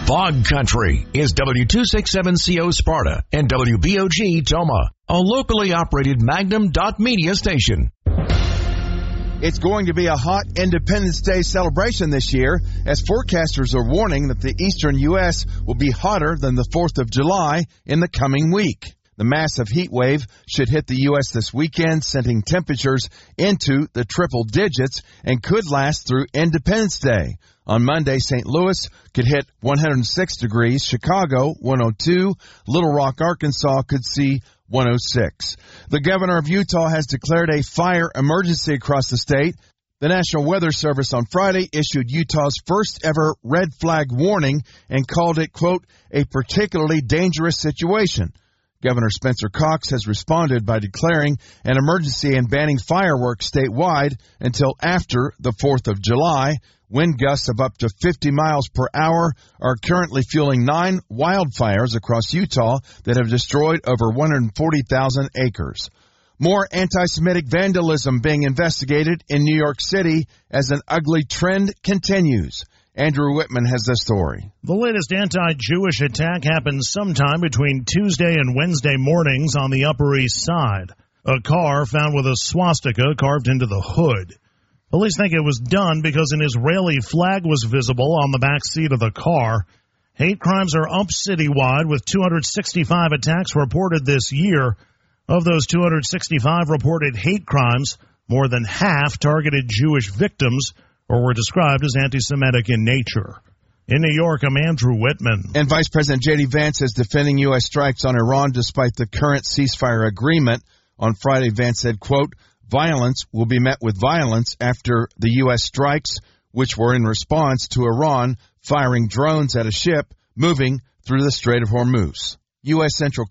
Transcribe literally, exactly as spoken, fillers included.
Bog Country is W two sixty-seven C O Sparta and W B O G Toma, a locally operated Magnum dot media station. It's going to be a hot Independence Day celebration this year, as forecasters are warning that the eastern U S will be hotter than the fourth of July in the coming week. The massive heat wave should hit the U S this weekend, sending temperatures into the triple digits and could last through Independence Day. On Monday, Saint Louis could hit one hundred six degrees, Chicago one oh two, Little Rock, Arkansas could see one oh six. The governor of Utah has declared a fire emergency across the state. The National Weather Service on Friday issued Utah's first ever red flag warning and called it, quote, a particularly dangerous situation. Governor Spencer Cox has responded by declaring an emergency and banning fireworks statewide until after the fourth of July. Wind gusts of up to fifty miles per hour are currently fueling nine wildfires across Utah that have destroyed over one hundred forty thousand acres. More anti-Semitic vandalism being investigated in New York City as an ugly trend continues. Andrew Whitman has the story. The latest anti-Jewish attack happened sometime between Tuesday and Wednesday mornings on the Upper East Side. A car found with a swastika carved into the hood. Police think it was done because an Israeli flag was visible on the back seat of the car. Hate crimes are up citywide, with two hundred sixty-five attacks reported this year. Of those two hundred sixty-five reported hate crimes, more than half targeted Jewish victims or were described as anti-Semitic in nature. In New York, I'm Andrew Whitman. And Vice President J D. Vance is defending U S strikes on Iran despite the current ceasefire agreement. On Friday, Vance said, quote, violence will be met with violence after the U S strikes, which were in response to Iran firing drones at a ship moving through the Strait of Hormuz. U S Central